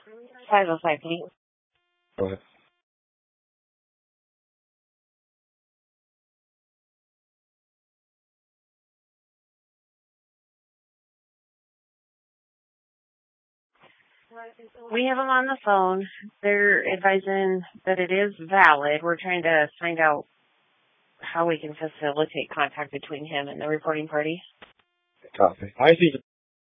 505, can you? Go ahead. We have them on the phone. They're advising that it is valid. We're trying to find out how we can facilitate contact between him and the reporting party. Copy. I think